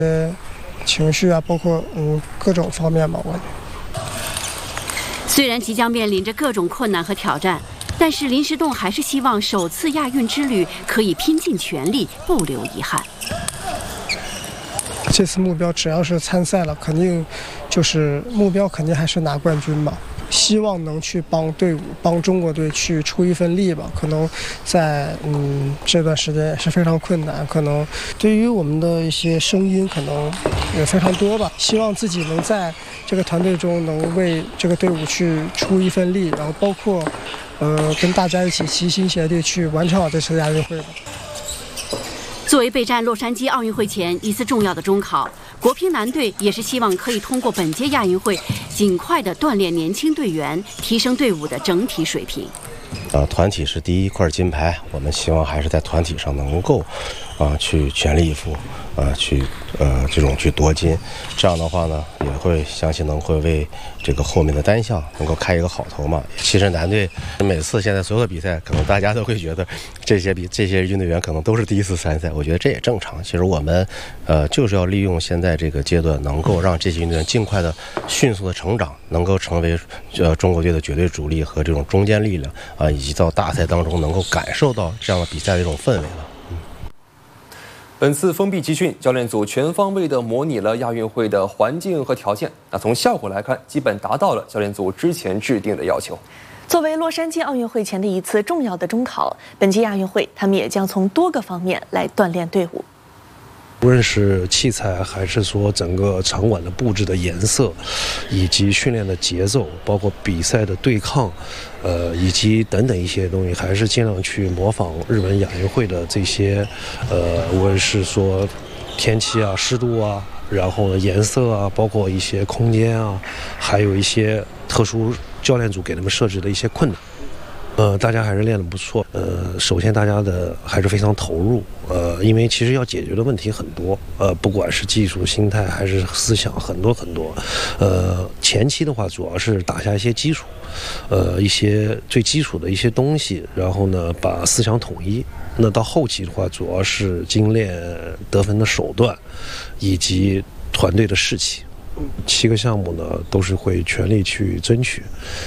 情绪啊，包括各种方面吧。 虽然即将面临着各种困难和挑战，但是林诗栋还是希望首次亚运之旅可以拼尽全力，不留遗憾。 这次目标只要是参赛了，肯定就是目标肯定还是拿冠军吧。希望能去帮队伍、帮中国队去出一份力吧。可能在这段时间也是非常困难，可能对于我们的一些声音可能也非常多吧。希望自己能在这个团队中能为这个队伍去出一份力，然后包括跟大家一起齐心协力去完成好这次亚运会吧。 作为备战洛杉矶奥运会前一次重要的中考，国乒男队也是希望可以通过本届亚运会，尽快的锻炼年轻队员，提升队伍的整体水平。 团体是第一块金牌，我们希望还是在团体上能够去全力以赴，去夺金。这样的话呢，也会相信会为这个后面的单项能够开一个好头嘛。其实男队每次现在所有的比赛，可能大家都会觉得这些运动员可能都是第一次参赛，我觉得这也正常。其实我们就是要利用现在这个阶段，能够让这些运动员尽快的、迅速的成长，能够成为中国队的绝对主力和这种中坚力量以及到大赛当中能够感受到这样的比赛的一种氛围了。 本次封闭集训，教练组全方位地模拟了亚运会的环境和条件。从效果来看，基本达到了教练组之前制定的要求。 作为洛杉矶奥运会前的一次重要的中考，本届亚运会他们也将从多个方面来锻炼队伍。 无论是器材，还是说整个场馆的布置的颜色，以及训练的节奏，包括比赛的对抗，以及等等一些东西，还是尽量去模仿日本亚运会的这些，无论是说天气啊、湿度啊，然后呢颜色啊，包括一些空间啊，还有一些特殊教练组给他们设置的一些困难。大家还是练得不错。首先大家的还是非常投入。因为其实要解决的问题很多。不管是技术、心态还是思想，很多。前期的话，主要是打下一些基础，一些最基础的一些东西，然后呢，把思想统一。那到后期的话，主要是精炼得分的手段，以及团队的士气。7个项目呢，都是会全力去争取。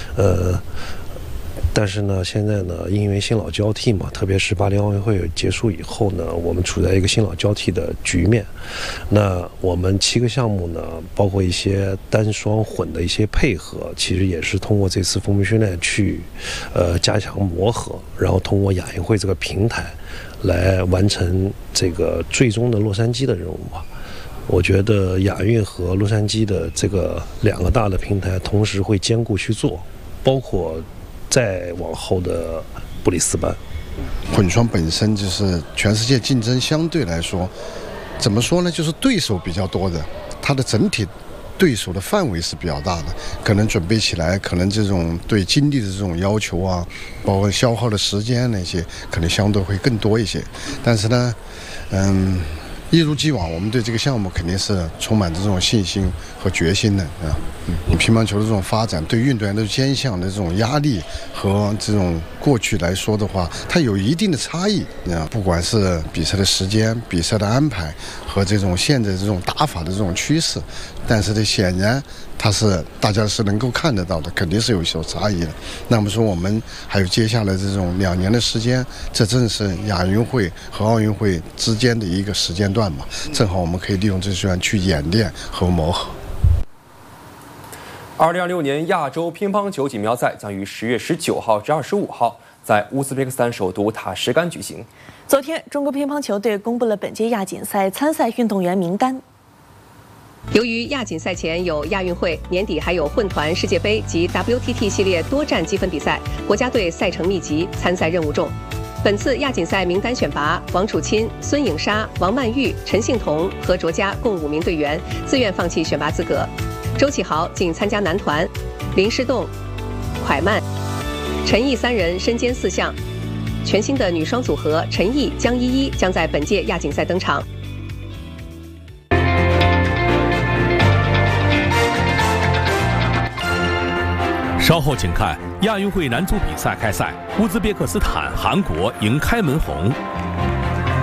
但是呢，现在呢，因为新老交替嘛，特别是巴黎奥运会结束以后呢，我们处在一个新老交替的局面。那我们7个项目呢，包括一些单双混的一些配合，其实也是通过这次封闭训练去加强磨合，然后通过亚运会这个平台来完成这个最终的洛杉矶的任务吧。我觉得亚运和洛杉矶的这个2个大的平台同时会兼顾去做，包括再往后的布里斯班。 混双本身就是全世界竞争相对来说，怎么说呢，就是对手比较多的，它的整体对手的范围是比较大的，可能准备起来，可能这种对精力的这种要求啊，包括消耗的时间那些，可能相对会更多一些。但是呢，一如既往，我们对这个项目肯定是充满着这种信心和决心的啊。乒乓球的这种发展，对运动员的兼项的这种压力和这种过去来说的话，它有一定的差异啊。不管是比赛的时间、比赛的安排和这种现在这种打法的这种趋势，但是呢，显然它是大家是能够看得到的，肯定是有所差异的。那么说，我们还有接下来这种2年的时间，这正是亚运会和奥运会之间的一个时间段嘛，正好我们可以利用这时间去演练和磨合。 2026年亚洲乒乓球锦标赛将于10月19号至25号在乌兹别克斯坦首都塔什干举行。 昨天，中国乒乓球队公布了本届亚锦赛参赛运动员名单。 由于亚锦赛前有亚运会，年底还有混团世界杯及 WTT 系列多站积分比赛，国家队赛程密集，参赛任务重。本次亚锦赛名单选拔，王楚钦、孙颖莎、王曼玉、陈幸同、何卓佳共5名队员自愿放弃选拔资格。周启豪仅参加男团，林诗栋、蒯曼、陈毅3人身兼4项。全新的女双组合陈毅、江依依将在本届亚锦赛登场。 稍后请看亚运会男足比赛开赛，乌兹别克斯坦、韩国迎开门红。